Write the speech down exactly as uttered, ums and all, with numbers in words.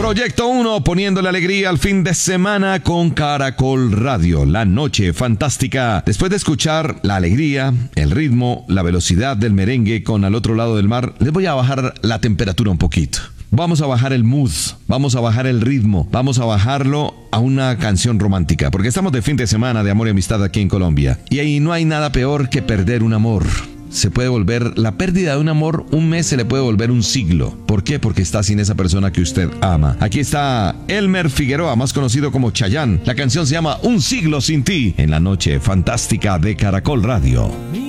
Proyecto uno, poniéndole alegría al fin de semana con Caracol Radio, la noche fantástica. Después de escuchar la alegría, el ritmo, la velocidad del merengue con Al Otro Lado del Mar, les voy a bajar la temperatura un poquito. Vamos a bajar el mood, vamos a bajar el ritmo, vamos a bajarlo a una canción romántica, porque estamos de fin de semana de amor y amistad aquí en Colombia. Y ahí no hay nada peor que perder un amor. Se puede volver, la pérdida de un amor, un mes se le puede volver un siglo. ¿Por qué? Porque está sin esa persona que usted ama. Aquí está Elmer Figueroa, más conocido como Chayanne. La canción se llama Un siglo sin ti, en la noche fantástica de Caracol Radio.